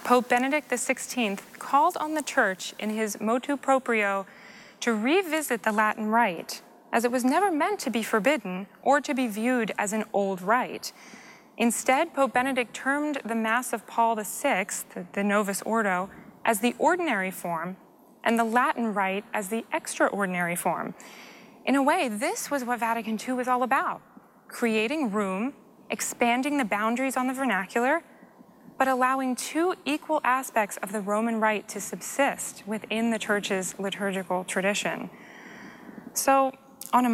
Pope Benedict XVI called on the Church in his Motu Proprio to revisit the Latin Rite, as it was never meant to be forbidden or to be viewed as an old rite. Instead, Pope Benedict termed the Mass of Paul VI, the Novus Ordo, as the ordinary form, and the Latin Rite as the extraordinary form. In a way, this was what Vatican II was all about: creating room, expanding the boundaries on the vernacular, but allowing two equal aspects of the Roman Rite to subsist within the Church's liturgical tradition. So,